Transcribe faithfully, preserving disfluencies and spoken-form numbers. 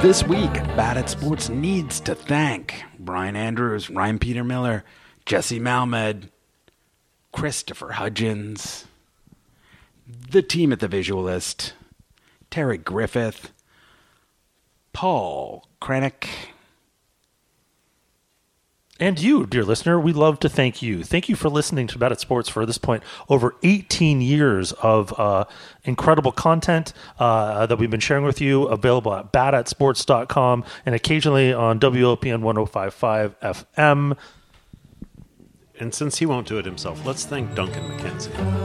This week, Bad at Sports needs to thank Brian Andrews, Ryan Peter Miller, Jesse Malmed, Christopher Hudgens, the team at The Visualist, Terry Griffith, Paul Krennick, and you, dear listener. We love to thank you. Thank you for listening to Bad at Sports for, at this point, over eighteen years of uh, incredible content uh, that we've been sharing with you, available at bad at sports dot com and occasionally on W O P N one oh five point five F M. And since he won't do it himself, let's thank Duncan McKenzie.